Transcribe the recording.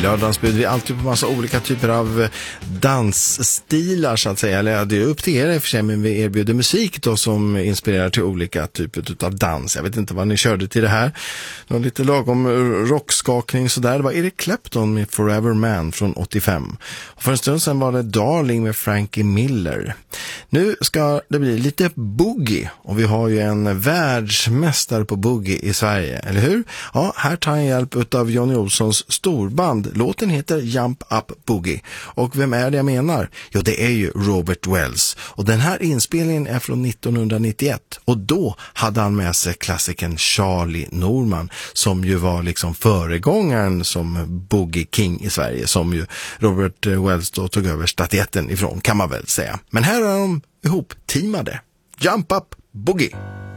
lördagens bjuder vi alltid på massa olika typer av dansstilar så att säga. Eller det är upp till er i och för sig, men vi erbjuder musik då som inspirerar till olika typer av dans. Jag vet inte vad ni körde till det här. Någon lite lagom rockskakning sådär. Det var Eric Clapton med Forever Man från 85. Och för en stund sedan var det Darling med Frankie Miller. Nu ska det bli lite boogie, och vi har ju en världsmästare på boogie i Sverige, eller hur? Ja, här tar jag hjälp av Johnny Olssons storband. Låten heter Jump Up Boogie. Och vem är det jag menar? Jo, det är ju Robert Wells. Och den här inspelningen är från 1991. Och då hade han med sig klassikern Charlie Norman, som ju var liksom föregångaren som Boogie King i Sverige, som ju Robert Wells då tog över statyetten ifrån, kan man väl säga. Men här är de ihop teamade. Jump Up Boogie.